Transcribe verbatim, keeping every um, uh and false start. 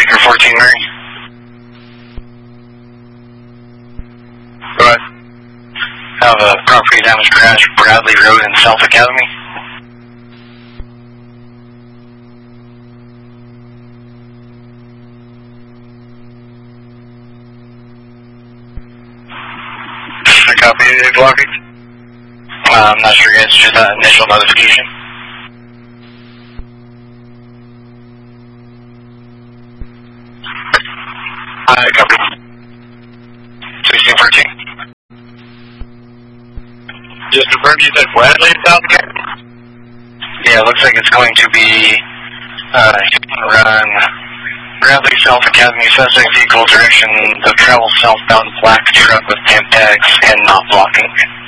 Baker fourteen Mary. Go ahead. Have a property damage crash, Bradley Road in South Academy. I copy any blocking. Uh, I'm not sure yet, it's just that initial notification. I copy. sixteen fourteen. Just confirmed you said Bradley in South Academy? Yeah, it looks like it's going to be uh, hit and run Bradley South Academy, suspect vehicle direction, the travel southbound black truck with temp tags and not blocking.